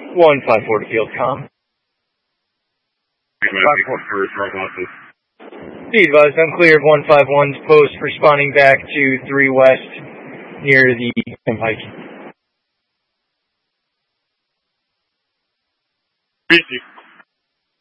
154 to field com. Be advised, I'm clear of 151's post responding back to 3 West near the Pike. Busy.